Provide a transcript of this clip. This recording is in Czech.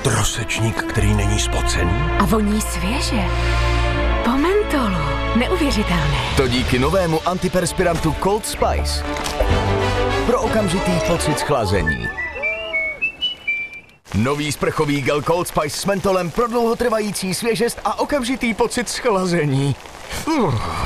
Trosečník, který není spocený? A voní svěže. Po mentolu. Neuvěřitelné. To díky novému antiperspirantu Cold Spice. Pro okamžitý pocit schlazení. Nový sprchový gel Cold Spice s mentolem pro dlouhotrvající svěžest a okamžitý pocit schlazení.